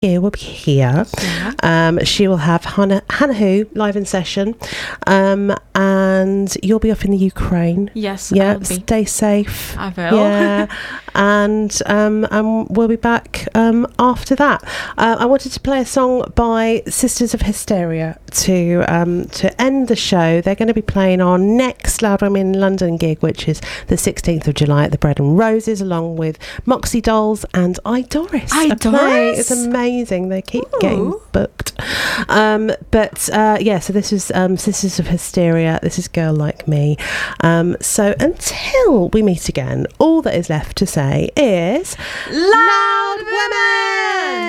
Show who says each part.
Speaker 1: Year will be here. She will have Hannah Who live in session, and you'll be off in the Ukraine.
Speaker 2: Yes,
Speaker 1: yeah.
Speaker 2: I'll be.
Speaker 1: Stay safe.
Speaker 2: I will.
Speaker 1: Yeah, and we'll be back after that. I wanted to play a song by Sisters of Hysteria to end the show. They're going to be playing our next Loud Women in London gig, which is the 16th of July at the Bread and Roses, along with Moxie Dolls and Idoris. It's amazing. They keep getting booked. So this is Sisters of Hysteria. This is Girl Like Me. So until we meet again, all that is left to say is
Speaker 2: Loud Women!